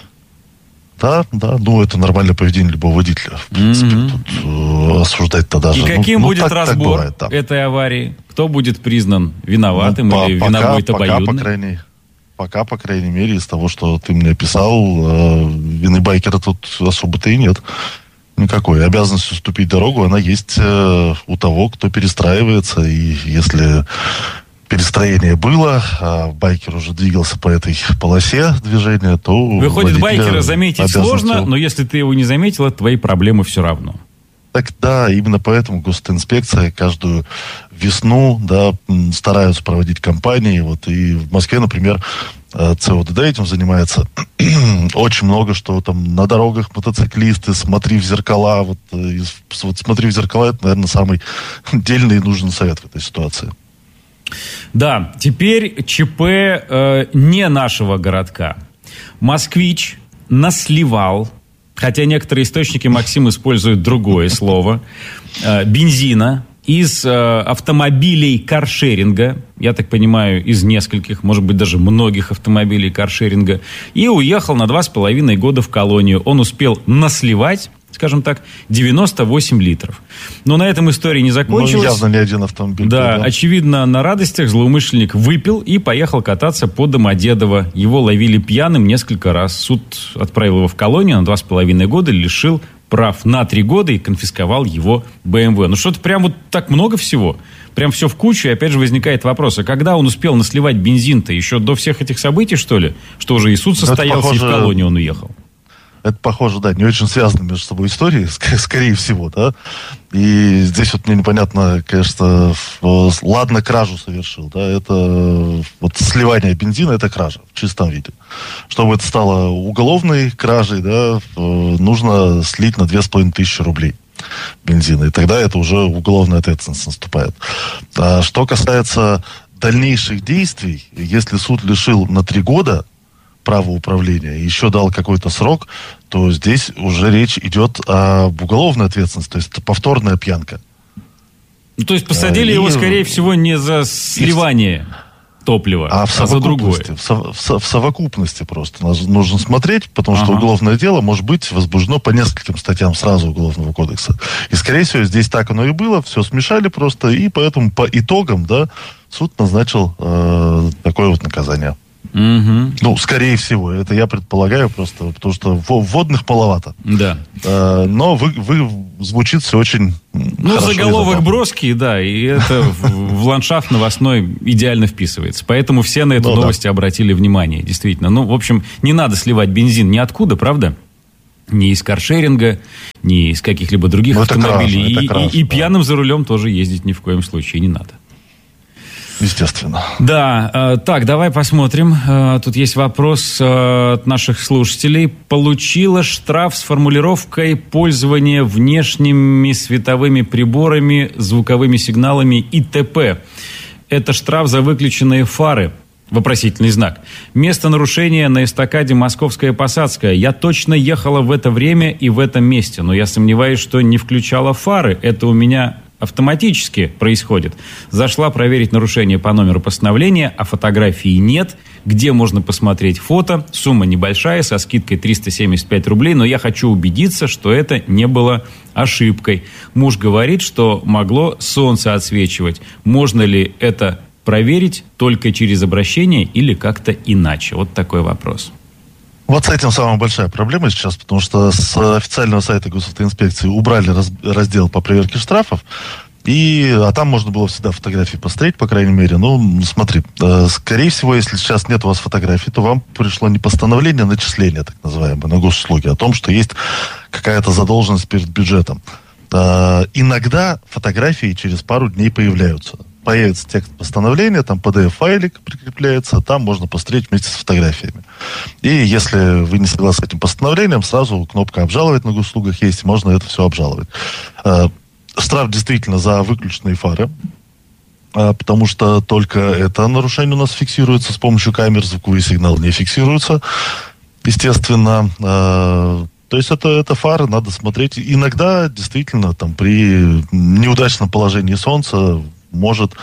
Да, да, ну это нормальное поведение любого водителя. В принципе, mm-hmm. тут э, осуждать-то даже. И каким ну, будет ну, так, разбор так бывает, этой аварии? Кто будет признан виноватым ну, или по, вина пока, будет обоюдной? Пока, по крайней, пока, по крайней мере, из того, что ты мне описал, э, вины байкера тут особо-то и нет. Никакой. Обязанность уступить дорогу, она есть э, у того, кто перестраивается. И если перестроение было, а байкер уже двигался по этой полосе движения, то... Выходит, байкера заметить сложно, но если ты его не заметил, это твои проблемы все равно. Так да, именно поэтому госинспекция каждую весну, да, стараются проводить кампании. Вот и в Москве, например, ЦОДД этим занимается. Очень много, что там на дорогах мотоциклисты, смотри в зеркала. Вот, вот смотри в зеркала, это, наверное, самый дельный и нужный совет в этой ситуации. Да, теперь ЧП э, не нашего городка. Москвич насливал, хотя некоторые источники, Максим, используют другое слово, э, бензина из э, автомобилей каршеринга, я так понимаю, из нескольких, может быть, даже многих автомобилей каршеринга, и уехал на два с половиной года в колонию. Он успел насливать, скажем так, девяносто восемь литров. Но на этом история не закончилась. Ну, явно не один автомобиль. Да, да, очевидно, на радостях злоумышленник выпил и поехал кататься по Домодедово. Его ловили пьяным несколько раз. Суд отправил его в колонию на два с половиной года, лишил прав на три года и конфисковал его бэ эм вэ. Ну, что-то прям вот так много всего. Прям все в кучу, и опять же возникает вопрос, а когда он успел насливать бензин-то? Еще до всех этих событий, что ли? Что уже и суд состоялся, похоже, и в колонию он уехал? Это, похоже, да, не очень связаны между собой истории, ск- скорее всего, да. И здесь вот мне непонятно, конечно, ладно, кражу совершил, да, это вот сливание бензина, это кража в чистом виде. Чтобы это стало уголовной кражей, да, нужно слить на две с половиной тысячи рублей бензина, и тогда это уже уголовная ответственность наступает. А что касается дальнейших действий, если суд лишил на три года права управления и еще дал какой-то срок, то здесь уже речь идет об уголовной ответственности, то есть это повторная пьянка. Ну, то есть посадили а, его, и... скорее всего, не за сливание и... топлива, а, в а за другое. В, со- в, со- в совокупности просто нужно смотреть, потому что ага. уголовное дело может быть возбуждено по нескольким статьям сразу Уголовного кодекса. И, скорее всего, здесь так оно и было, все смешали просто, и поэтому по итогам, да, суд назначил э, такое вот наказание. Угу. Ну, скорее всего, это я предполагаю просто, потому что вводных маловато. Да. Э, но вы, вы звучит все очень Ну, заголовок броский, да, и это в, в ландшафт новостной идеально вписывается. Поэтому все на эту ну, новость да. обратили внимание, действительно. Ну, в общем, не надо сливать бензин ниоткуда, правда? Ни из каршеринга, ни из каких-либо других ну, автомобилей. Красо, и, красо, и, и да. пьяным за рулем тоже ездить ни в коем случае не надо. Естественно. Да, э, так, давай посмотрим. Э, тут есть вопрос э, от наших слушателей. Получила штраф с формулировкой пользования внешними световыми приборами, звуковыми сигналами и т.п. Это штраф за выключенные фары. Вопросительный знак. Место нарушения на эстакаде Московская Посадская. Я точно ехала в это время и в этом месте, но я сомневаюсь, что не включала фары. Это у меня автоматически происходит. Зашла проверить нарушение по номеру постановления, а фотографии нет. Где можно посмотреть фото? Сумма небольшая, со скидкой триста семьдесят пять рублей, но я хочу убедиться, что это не было ошибкой. Муж говорит, что могло солнце отсвечивать. Можно ли это проверить только через обращение или как-то иначе? Вот такой вопрос. Вот с этим самая большая проблема сейчас, потому что с официального сайта госавтоинспекции убрали раз, раздел по проверке штрафов, и, а там можно было всегда фотографии посмотреть, по крайней мере. Ну, смотри, э, скорее всего, если сейчас нет у вас фотографий, то вам пришло не постановление, а начисление, так называемое, на госуслуги, о том, что есть какая-то задолженность перед бюджетом. Э, иногда фотографии через пару дней появляются. Появится текст постановления, там пи ди эф-файлик прикрепляется, там можно посмотреть вместе с фотографиями. И если вы не согласны с этим постановлением, сразу кнопка «Обжаловать» на госуслугах есть, можно это все обжаловать. Штраф действительно за выключенные фары, потому что только это нарушение у нас фиксируется с помощью камер, звуковые сигналы не фиксируются, естественно. То есть это, это фары, надо смотреть. Иногда действительно там при неудачном положении солнца может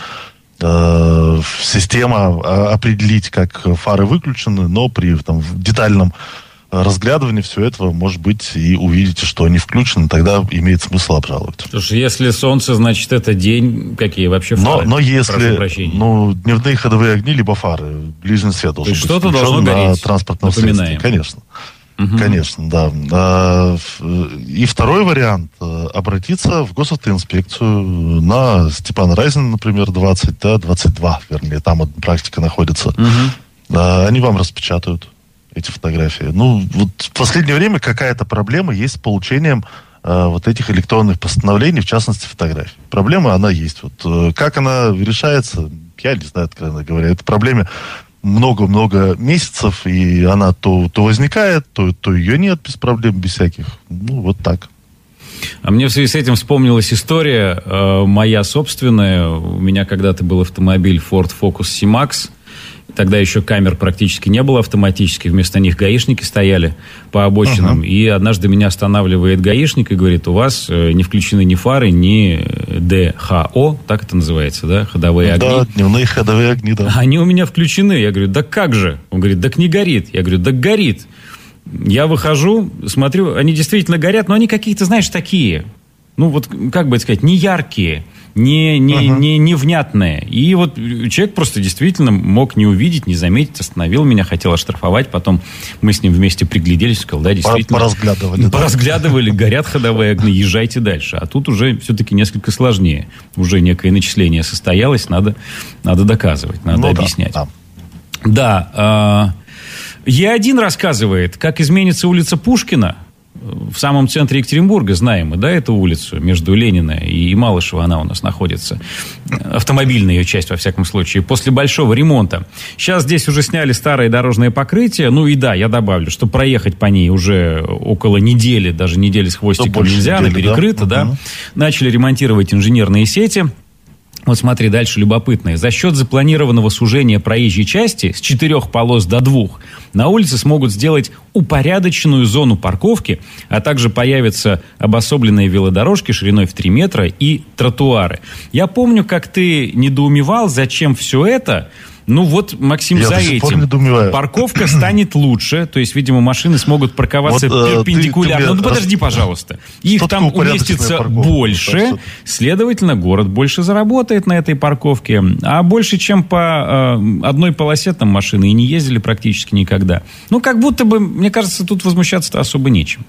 э, система определить, как фары выключены, но при там, детальном разглядывании всего этого, может быть, и увидите, что они включены, тогда имеет смысл обжаловать. Слушай, если солнце, значит, это день, какие вообще фары? Но, но если, ну, дневные ходовые огни, либо фары, ближний свет должен быть что-то должно на транспортном средстве. Конечно. Угу. Конечно, да. И второй вариант – обратиться в госавтоинспекцию на Степана Разина, например, двадцать, да, двадцать два, вернее, там практика находится. Угу. Они вам распечатают эти фотографии. Ну, вот в последнее время какая-то проблема есть с получением э, вот этих электронных постановлений, в частности, фотографий. Проблема, она есть. Вот, э, как она решается, я не знаю, откровенно говоря. Это проблема много-много месяцев, и она то, то возникает, то, то ее нет без проблем, без всяких. Ну, вот так. А мне в связи с этим вспомнилась история э, моя собственная. У меня когда-то был автомобиль Ford Focus C-Max. Тогда еще камер практически не было автоматических. Вместо них гаишники стояли по обочинам. Uh-huh. И однажды меня останавливает гаишник и говорит: у вас э, не включены ни фары, ни ди эйч о, так это называется, да, ходовые огни. Да, дневные ходовые огни, да. Они у меня включены. Я говорю: да как же? Он говорит: так не горит. Я говорю: да горит. Я выхожу, смотрю, они действительно горят, но они какие-то, знаешь, такие... ну вот, как бы это сказать, не яркие, не, не, uh-huh. не, невнятные. И вот человек просто действительно мог не увидеть, не заметить, остановил меня, хотел оштрафовать, потом мы с ним вместе пригляделись, сказал, да, действительно. Поразглядывали. Поразглядывали, горят ходовые огни, езжайте дальше. А тут уже все-таки несколько сложнее. Уже некое начисление состоялось, надо, надо доказывать, надо ну, объяснять. Да, да. да э, Е один рассказывает, как изменится улица Пушкина. В самом центре Екатеринбурга, знаем мы, да, эту улицу между Ленина и Малышева, она у нас находится. Автомобильная ее часть, во всяком случае, после большого ремонта. Сейчас здесь уже сняли старое дорожное покрытие. Ну и да, я добавлю, что проехать по ней уже около недели, даже недели с хвостиком нельзя, недели, она перекрыта, да. да. Угу. Начали ремонтировать инженерные сети. Вот смотри, дальше любопытное. За счет запланированного сужения проезжей части с четырех полос до двух на улице смогут сделать упорядоченную зону парковки, а также появятся обособленные велодорожки шириной в три метра и тротуары. Я помню, как ты недоумевал, зачем все это. Ну вот, Максим, я за этим. Парковка станет лучше, то есть, видимо, машины смогут парковаться вот, перпендикулярно. Ты, ты ну, подожди, пожалуйста. Их там уместится парковка, больше, кажется. Следовательно, город больше заработает на этой парковке. А больше, чем по э, одной полосе там машины и не ездили практически никогда. Ну, как будто бы, мне кажется, тут возмущаться-то особо нечем.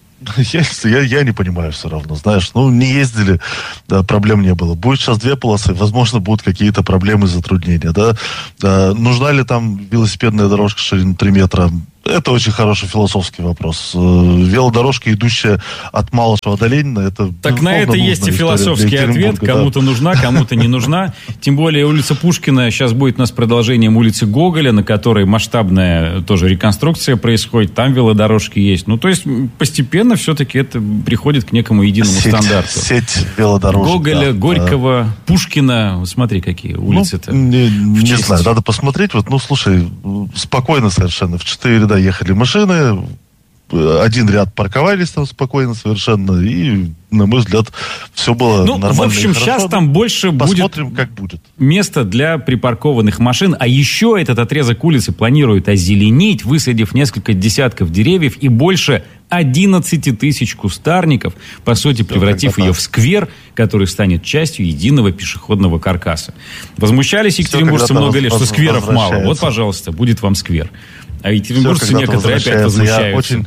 Я, я, я не понимаю все равно, знаешь, ну, не ездили, да, проблем не было. Будет сейчас две полосы, возможно, будут какие-то проблемы, затруднения, да. Да, нужна ли там велосипедная дорожка шириной три метра? Это очень хороший философский вопрос. Велодорожка, идущая от Малышева до Ленина, это... Так на это есть и философский ответ. Кому-то да. нужна, кому-то не нужна. Тем более улица Пушкина сейчас будет у нас продолжением улицы Гоголя, на которой масштабная тоже реконструкция происходит. Там велодорожки есть. Ну, то есть постепенно все-таки это приходит к некому единому сеть, стандарту. Сеть велодорожек. Гоголя, да, Горького, да. Пушкина. Смотри, какие улицы-то. Ну, не не знаю, надо посмотреть. Вот, ну, слушай, спокойно совершенно. В четыре ряда ехали машины, один ряд парковались там спокойно совершенно, и, на мой взгляд, все было ну, нормально. В общем, сейчас там больше Посмотрим, будет, как будет места для припаркованных машин, а еще этот отрезок улицы планируют озеленить, высадив несколько десятков деревьев и больше одиннадцать тысяч кустарников, по сути, превратив ее в сквер, который станет частью единого пешеходного каркаса. Возмущались екатеринбуржцы много лет, что скверов мало. Вот, пожалуйста, будет вам сквер. А екатеринбуржцы некоторые опять возмущаются. Я очень,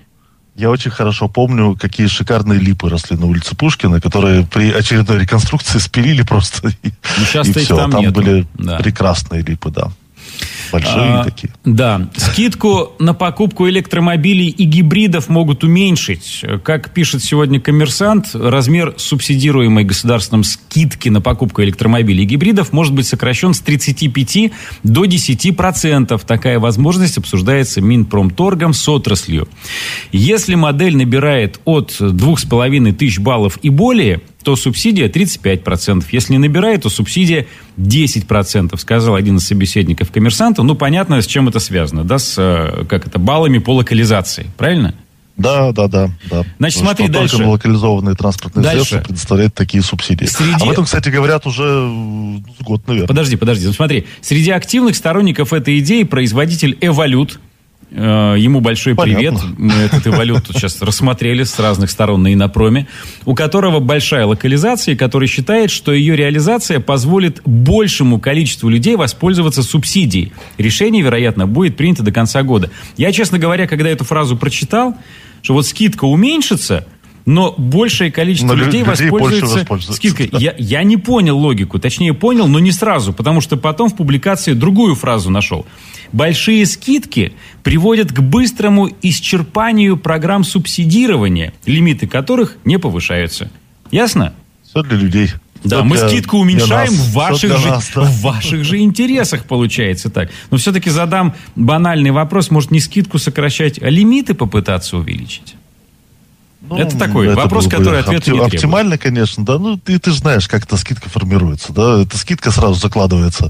я очень хорошо помню, какие шикарные липы росли на улице Пушкина, которые при очередной реконструкции спилили просто. И, ну, сейчас-то и их все. там Там нету. были да. прекрасные липы, да. Большие а, такие. Да. Скидку на покупку электромобилей и гибридов могут уменьшить. Как пишет сегодня «Коммерсант», размер субсидируемой государством скидки на покупку электромобилей и гибридов может быть сокращен с тридцати пяти до десяти процентов. Такая возможность обсуждается Минпромторгом с отраслью. Если модель набирает от двух с половиной тысяч баллов и более, то субсидия тридцать пять процентов. Если не набирает, то субсидия десять процентов, сказал один из собеседников «Коммерсанта». Ну, понятно, с чем это связано, да, с, как это, баллами по локализации, правильно? Да, да, да. да. Значит, Потому смотри что дальше. Только локализованные транспортные дальше. средства предоставляют такие субсидии. Среди... Об этом, кстати, говорят уже год, наверное. Подожди, подожди. Ну, смотри, среди активных сторонников этой идеи производитель «Эволют». Ему большой привет. Понятно. Мы этот «Эволют» сейчас рассмотрели с разных сторон на Инопроме, у которого большая локализация, и который считает, что ее реализация позволит большему количеству людей воспользоваться субсидией. Решение, вероятно, будет принято до конца года. Я, честно говоря, когда эту фразу прочитал, что вот скидка уменьшится, но большее количество но людей, людей воспользуются скидкой. Да. Я, я не понял логику, точнее понял, но не сразу, потому что потом в публикации другую фразу нашел. Большие скидки приводят к быстрому исчерпанию программ субсидирования, лимиты которых не повышаются. Ясно? Все для людей. Да, все мы для, скидку уменьшаем в ваших, же, нас, да. в ваших же интересах, получается так. Но все-таки задам банальный вопрос. Может, не скидку сокращать, а лимиты попытаться увеличить? Ну, это такой это вопрос, который ответа опти- не требует. Оптимально, конечно, да. Ну, ты, ты же знаешь, как эта скидка формируется, да. Эта скидка сразу закладывается,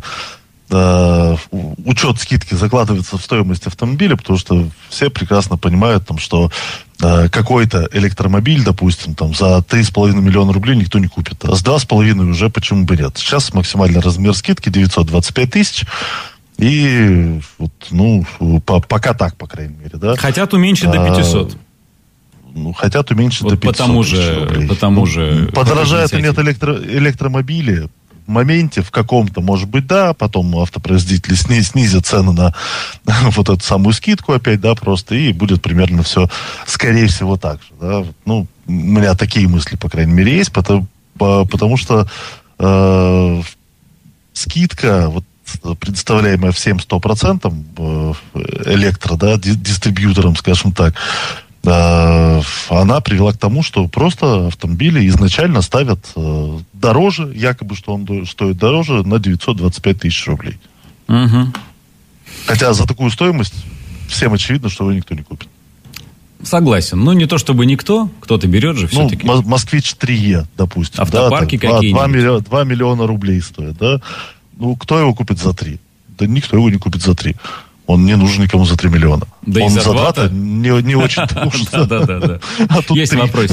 э, учет скидки закладывается в стоимость автомобиля, потому что все прекрасно понимают, там, что э, какой-то электромобиль, допустим, там, за три с половиной миллиона рублей никто не купит. А с два с половиной уже почему бы нет. Сейчас максимальный размер скидки девятьсот двадцать пять тысяч. И вот, ну, по, пока так, по крайней мере, да. Хотят уменьшить до пятисот. ну, хотят уменьшить вот до пятьсот потому тысяч же, рублей. потому ну, же подорожают или нет электро, электромобили, в моменте, в каком-то, может быть, да, потом автопроизводители сниз, снизят цены на вот эту самую скидку опять, да, просто, и будет примерно все, скорее всего, так же, да. Ну, у меня такие мысли, по крайней мере, есть, потому, потому что э, скидка, вот, предоставляемая всем сто процентов электро, да, дистрибьюторам, скажем так, она привела к тому, что просто автомобили изначально ставят дороже, якобы, что он стоит дороже, на девятьсот двадцать пять тысяч рублей. Угу. Хотя за такую стоимость всем очевидно, что его никто не купит. Согласен. Ну, не то чтобы никто, кто-то берет же все-таки. Ну, Москвич три Е, допустим. Автопарки да, какие-нибудь. два миллиона, два миллиона рублей стоит, да. Ну, кто его купит за три? Да никто его не купит за три. Он не нужен никому за три миллиона. Да он и за два-то не, не очень-то нужен. Да-да-да. Есть вопрос.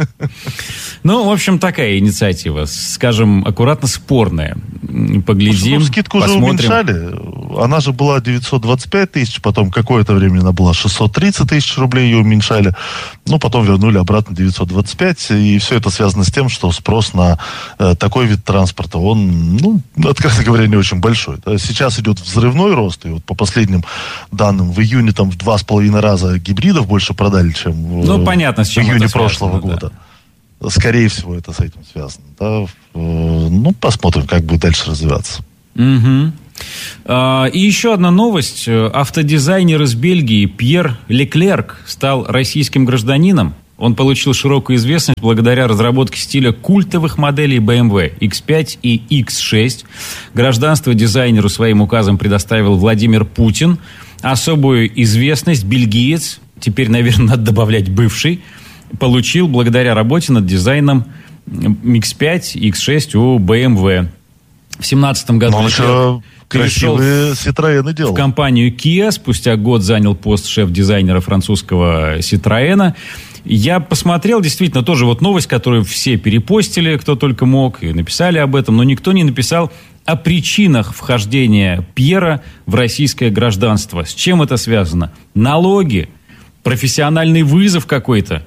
Ну, в общем, такая инициатива, скажем, аккуратно спорная. Поглядим, скидку уже уменьшали. Она же была девятьсот двадцать пять тысяч, потом какое-то время она была шестьсот тридцать тысяч рублей, ее уменьшали. Ну, потом вернули обратно девятьсот двадцать пять, и все это связано с тем, что спрос на э, такой вид транспорта, он, ну, откровенно говоря, не очень большой. Да? Сейчас идет взрывной рост, и вот по последним данным, в июне там в два с половиной раза гибридов больше продали, чем ну, понятно, с чем в июне это прошлого связано, года. Да. Скорее всего, это с этим связано. Да? Ну, посмотрим, как будет дальше развиваться. Угу. И еще одна новость. Автодизайнер из Бельгии Пьер Леклерк стал российским гражданином. Он получил широкую известность благодаря разработке стиля культовых моделей бэ эм вэ икс пять и икс шесть. Гражданство дизайнеру своим указом предоставил Владимир Путин. Особую известность бельгиец, теперь, наверное, надо добавлять бывший, получил благодаря работе над дизайном икс пять и икс шесть у бэ эм вэ. В семнадцатом году он еще красивые Citroёны делал. В компанию Kia, спустя год занял пост шеф-дизайнера французского Citroёна. Я посмотрел, действительно, тоже вот новость, которую все перепостили, кто только мог, и написали об этом, но никто не написал о причинах вхождения Пьера в российское гражданство. С чем это связано? Налоги, профессиональный вызов какой-то.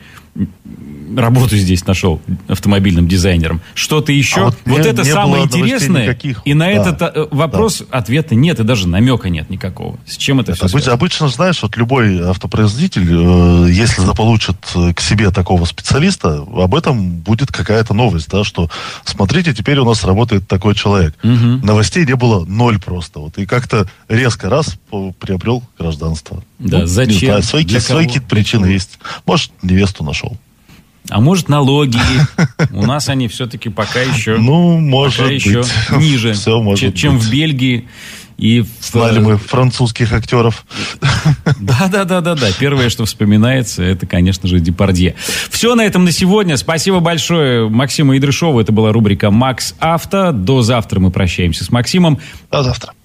Работу здесь нашел автомобильным дизайнером. Что-то еще. А вот вот не, это не самое интересное. Никаких. И на да, этот вопрос да. ответа нет, и даже намека нет никакого. С чем это, это все обычно, обычно, знаешь, вот любой автопроизводитель, э, если заполучит к себе такого специалиста, об этом будет какая-то новость, да, что смотрите, теперь у нас работает такой человек. Угу. Новостей не было ноль просто. Вот, и как-то резко раз приобрел гражданство. Да, ну, зачем? Знаю, свои какие-то причины есть. Может, невесту нашел. А может, налоги. У нас они все-таки пока еще, ну, может пока быть. еще ниже, Все может чем, чем в Бельгии. И знали в... мы французских актеров. Да-да-да-да-да. Первое, что вспоминается, это, конечно же, Депардье. Все на этом на сегодня. Спасибо большое Максиму Идрышову. Это была рубрика «Макс Авто». До завтра мы прощаемся с Максимом. До завтра.